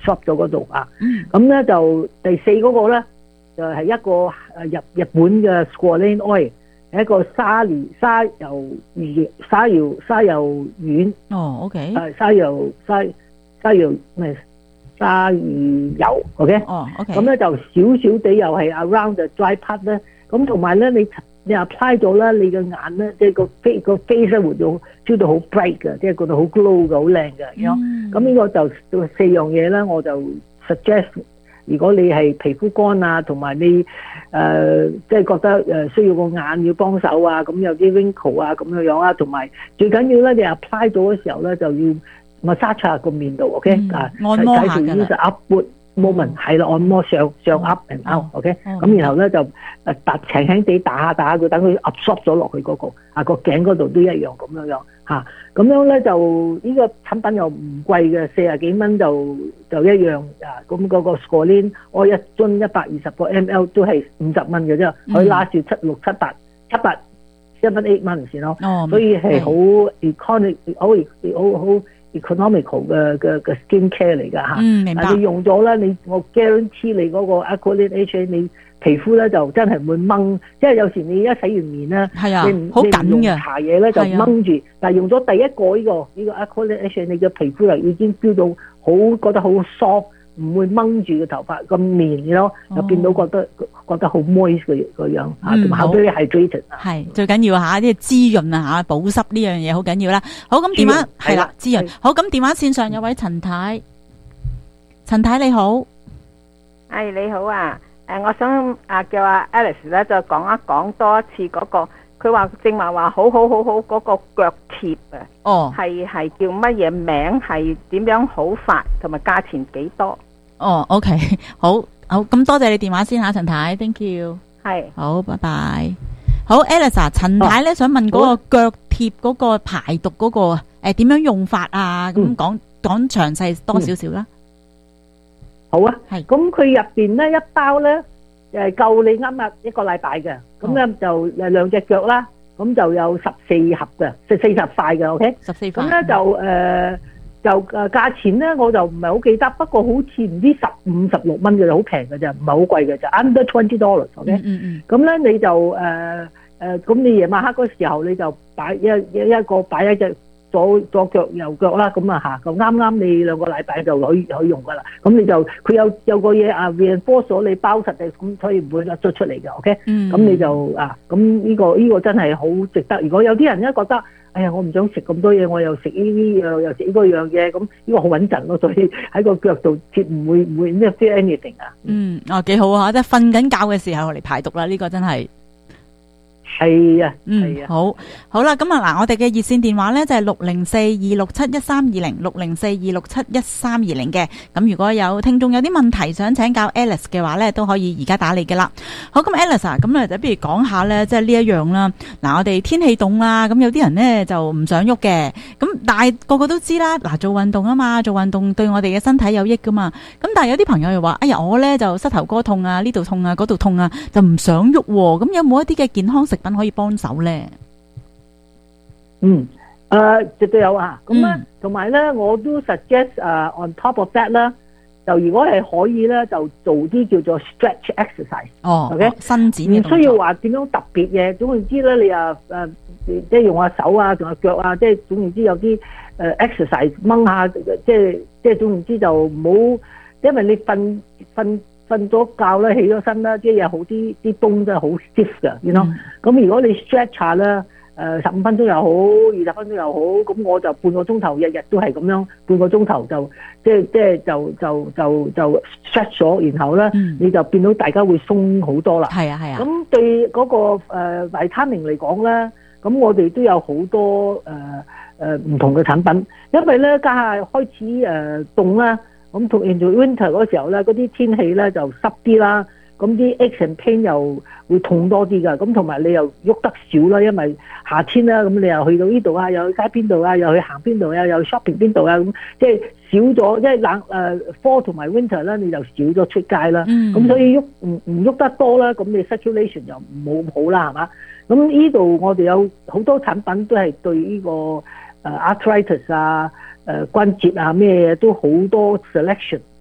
absorb 咗嗰度啊。咁咧就第四嗰個咧就係一個日本嘅 squalane oil， 係一個沙油丸。 OK。 沙油咩？鯊魚油 ，OK。 OK。 咁咧就少少地又係 around the dry part 咧。咁同埋咧，你 apply 咗咧，你嘅眼咧，即係個 face 咧會到 feel 到好 bright 嘅，即係覺得好 glow 嘅，好靚嘅。咁呢個就四樣嘢咧，我就 suggest， 如果你係皮膚乾啊，同埋你即係覺得需要個眼要幫手啊，咁有啲 wrinkle 啊咁樣啊，同埋最緊要咧，你 apply 咗嘅時候咧，就要massage 下個面度 ，OK， 按摩下㗎啦。 upward moment 係啦，按摩上 up and out，OK， 咁然後咧就輕輕地打下佢，等佢 absorb 咗落去嗰個頸嗰度都一樣咁樣嚇。咁樣咧就呢個產品又唔貴嘅，40幾蚊就一樣啊。咁嗰個 squalane 我一樽120個 ml 都係50蚊嘅啫，可以拉住7、8、7、8蚊先咯。所以係好 economical 嘅 skin care 嚟㗎嚇。 明白。 但你用咗咧，我 guarantee 你嗰個 Aqualine HA， 你皮膚咧就真係會掹，即係有時你一洗完面咧， 你好緊嘅搽嘢咧就掹住，但係用咗第一個呢個 Aqualine HA， 你嘅皮膚就已經 feel 到覺得好 soft， 唔會掹住個頭髮個面咯，就變到覺得好 moist 個樣嚇，同埋好多 hydrated 啊。 係最緊要嚇，啲滋潤啊嚇，保濕呢樣嘢好緊要啦。好，咁電話係啦，滋潤。好，咁電話線上有位陳太，陳太你好。 你好啊。我想叫阿 Alice 咧，就講一講多一次嗰個，佢話正話好嗰個腳貼啊，係叫乜嘢名，係點樣好法，同埋價錢幾多 ？OK， 好，咁多謝你電話先嚇，陳太 ，thank you， 係，好，拜拜。好 ，Alice 陳太咧想問嗰個腳貼嗰個排毒嗰個點樣用法啊？咁講詳細多少少啦。 好啊，係，咁佢入邊咧一包咧，夠你啱一個禮拜嘅，咁咧就2隻腳啦，咁就有14盒嘅，40塊嘅 ，OK， 14塊，咁咧就價錢咧我就唔係好記得，不過好似唔知15、16蚊嘅，好平嘅啫，唔係好貴嘅啫 ，under $20，OK，咁咧你就咁你夜晚黑嗰時候你就擺一隻。左腳右腳啦，咁啊嚇，就啱啱你2個禮拜就可以用噶啦。咁你就佢有個嘢reinforce咗你包實嘅，咁所以唔會甩咗出嚟嘅。OK，咁你就咁呢個真係好值得。如果有啲人覺得，哎呀，我唔想食咁多嘢，我又食呢啲又食呢個樣嘢，咁呢個好穩陣咯。所以喺個腳度切唔會 feel anything 啊。 幾好啊！即係瞓緊覺嘅時候嚟排毒啦，呢個真係。 係啊， 好啦，咁啊嗱，我哋嘅熱線電話咧就係604-267-1320，604-267-1320嘅。咁如果有聽眾有啲問題想請教 Alice 嘅話咧，都可以而家打嚟嘅啦。好，咁 Alice 啊，咁就不如講下咧，即係呢一樣啦。嗱，我哋天氣凍啦，咁有啲人咧就唔想喐嘅，咁但係個個都知啦，嗱，做運動啊嘛，做運動對我哋嘅身體有益噶嘛。咁但係有啲朋友又話，哎呀，我咧就膝頭哥痛啊，呢度痛啊，嗰度痛啊，就唔想喐喎。咁有冇一啲嘅健康食品可以幫手咧？ 絕對有啊。咁咧，同埋咧，我都 suggest on top of that 啦，就如果係可以咧，就做啲叫做 stretch exercise。OK， 伸展嘅動作， 唔需要話點樣特別嘢。總言之咧，你即係用下手啊，同下腳啊，即係總言之有啲exercise 掹下，即係總言之就唔好，因為你瞓咗覺咧，起咗身啦，即係有好啲冬真係好 stiff 㗎，you know。咁如果你 stretch 下咧，15分鐘又好，20分鐘又好，咁我就半個鐘頭，日日都係咁樣，半個鐘頭就即係就 stretch 咗，然後咧你就變到大家會鬆好多啦。係啊。咁對嗰個維他命嚟講咧，咁我哋都有好多唔同嘅產品，因為咧家下開始凍啦。咁同 into winter 嗰時候咧，嗰啲天氣咧就濕啲啦，咁啲 aches and pain 又會痛多啲噶，咁同埋你又喐得少啦，因為夏天啦，咁你又去到呢度啊，又去街邊度啊，又去行邊度啊，又去 shopping 邊度啊，咁即係少咗，即係fall 同埋 winter 咧，你就少咗出街啦，咁所以唔喐得多啦，咁你 circulation 就唔好啦，係嘛？咁呢度我哋有好多產品都係對呢個arthritis 啊。關節啊咩嘢都好多 selection，